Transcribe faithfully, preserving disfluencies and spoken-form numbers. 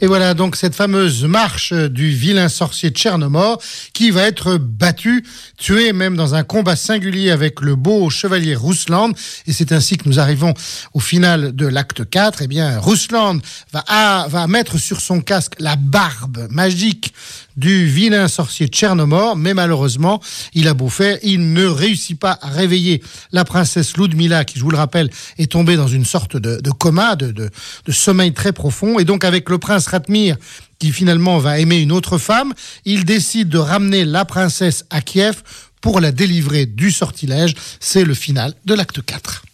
Et voilà donc cette fameuse marche du vilain sorcier Tchernomor qui va être battu, tué même dans un combat singulier avec le beau chevalier Rusland. Et c'est ainsi que nous arrivons au final de l'acte quatre. Eh bien, Rusland va, à, va mettre sur son casque la barbe magique du vilain sorcier Tchernomor, mais malheureusement, il a beau faire, il ne réussit pas à réveiller la princesse Ludmila, qui, je vous le rappelle, est tombée dans une sorte de, de coma, de, de, de sommeil très profond. Et donc, avec le prince Ratmir, qui finalement va aimer une autre femme, il décide de ramener la princesse à Kiev pour la délivrer du sortilège. C'est le final de l'acte quatre.